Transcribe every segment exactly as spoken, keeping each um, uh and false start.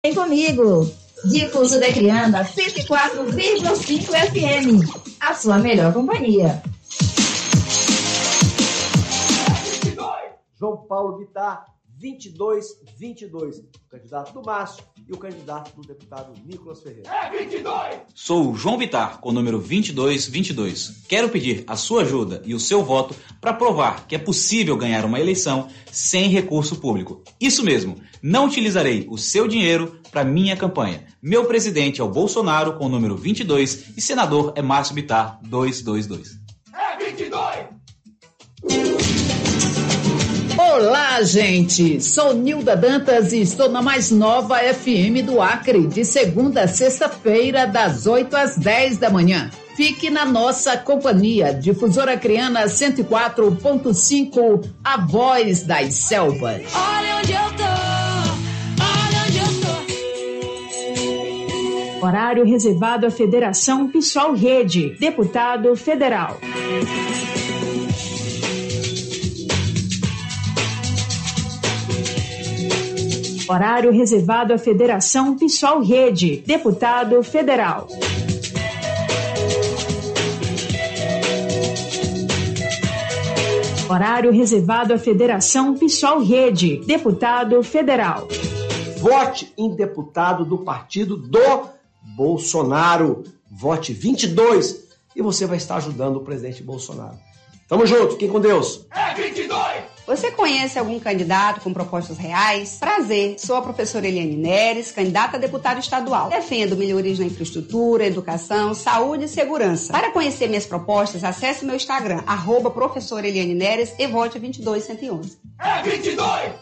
Vem comigo, Difusora Criana cento e quatro vírgula cinco F M, a sua melhor companhia. João Paulo Bittar, vinte e dois vinte e dois, o candidato do Márcio e o candidato do deputado Nicolas Ferreira. É vinte e dois! Sou o João Bittar, com o número vinte e dois vinte e dois. Quero pedir a sua ajuda e o seu voto para provar que é possível ganhar uma eleição sem recurso público. Isso mesmo, não utilizarei o seu dinheiro para minha campanha. Meu presidente é o Bolsonaro, com o número vinte e dois, e senador é Márcio Bittar, duzentos e vinte e dois. É vinte e dois! Olá, gente! Sou Nilda Dantas e estou na mais nova F M do Acre, de segunda a sexta-feira, das oito às dez da manhã. Fique na nossa companhia, Difusora Criana cento e quatro ponto cinco, a voz das selvas. Olha onde eu tô, olha onde eu tô. Horário reservado à Federação Pessoal Rede, deputado federal. Horário reservado à Federação Pessoal Rede, deputado federal. Horário reservado à Federação Pessoal Rede, deputado federal. Vote em deputado do partido do Bolsonaro. Vote vinte e dois e você vai estar ajudando o presidente Bolsonaro. Tamo junto, fiquem com Deus. É vinte e dois! Você conhece algum candidato com propostas reais? Prazer, sou a professora Eliane Neres, candidata a deputada estadual. Defendo melhorias na infraestrutura, educação, saúde e segurança. Para conhecer minhas propostas, acesse meu Instagram, arroba professora Eliane Neres e vote vinte e dois cento e onze. É vinte e dois!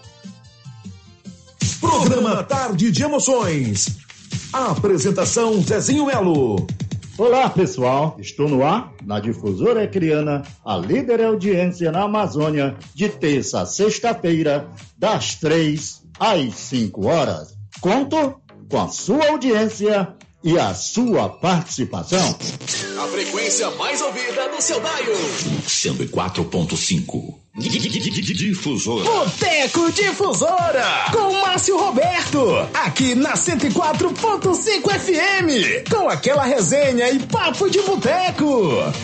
Programa Tarde de Emoções. A apresentação Zezinho Melo. Olá, pessoal. Estou no ar, na Difusora Criana, a líder audiência na Amazônia, de terça a sexta-feira, das três às cinco horas. Conto com a sua audiência e a sua participação. A frequência mais ouvida do seu bairro. cento e quatro ponto cinco. Difusora. Boteco Difusora, com Márcio Roberto, aqui na cento e quatro ponto cinco F M, com aquela resenha e papo de boteco.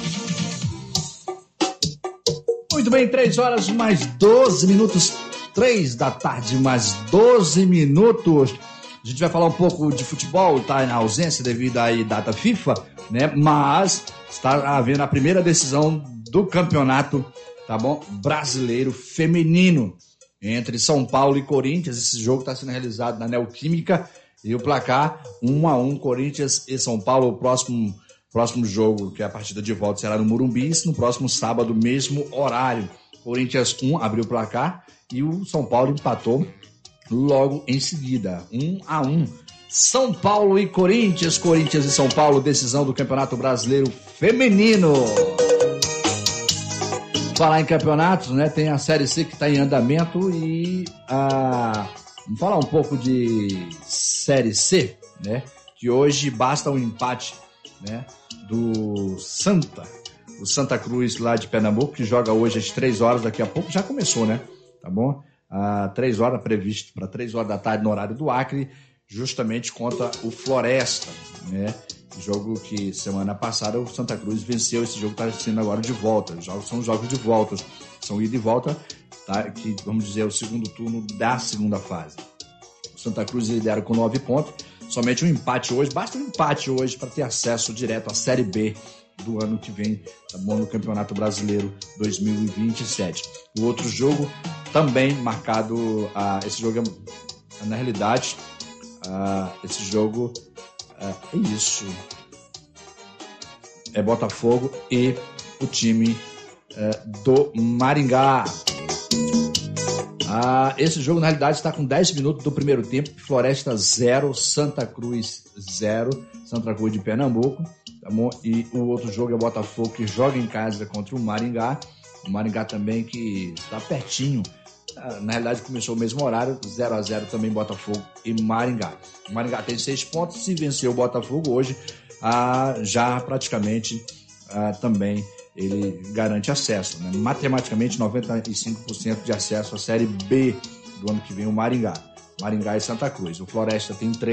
Muito bem, três horas mais doze minutos, três da tarde mais doze minutos. A gente vai falar um pouco de futebol, tá na ausência devido à data FIFA, né? Mas está havendo a primeira decisão do campeonato, tá bom? Brasileiro feminino entre São Paulo e Corinthians. Esse jogo está sendo realizado na Neoquímica e o placar um a um, Corinthians e São Paulo. O próximo, próximo jogo, que é a partida de volta, será no Morumbi, no próximo sábado, mesmo horário. Corinthians um abriu o placar e o São Paulo empatou logo em seguida, um a um. São Paulo e Corinthians, Corinthians e São Paulo, decisão do Campeonato Brasileiro Feminino. Falar em campeonatos, né? Tem a Série C que está em andamento e a... vamos falar um pouco de Série C, né? Que hoje basta um empate, né? Do Santa, o Santa Cruz lá de Pernambuco, que joga hoje às três horas, daqui a pouco já começou, né? Tá bom? Às três horas, previsto para três horas da tarde no horário do Acre, justamente contra o Floresta, né? Jogo que semana passada o Santa Cruz venceu. Esse jogo está sendo agora de volta. Os jogos são jogos de volta, são ida e volta, tá? Que vamos dizer é o segundo turno da segunda fase. O Santa Cruz lidera com nove pontos, somente um empate hoje, basta um empate hoje para ter acesso direto à Série B do ano que vem, tá bom? No Campeonato Brasileiro dois mil e vinte e sete. O outro jogo também marcado, ah, esse jogo é, na realidade, ah, esse jogo ah, é isso, é Botafogo e o time ah, do Maringá. Ah, esse jogo na realidade está com dez minutos do primeiro tempo, Floresta zero, Santa Cruz zero, Santa Cruz de Pernambuco. Tá bom? E o outro jogo é o Botafogo, que joga em casa contra o Maringá. O Maringá também que está pertinho. Na realidade começou o mesmo horário, zero a zero também Botafogo e Maringá. O Maringá tem seis pontos, se vencer o Botafogo hoje, ah, já praticamente ah, também ele garante acesso, né? Matematicamente noventa e cinco por cento de acesso à Série B do ano que vem o Maringá. Maringá e Santa Cruz. O Floresta tem três.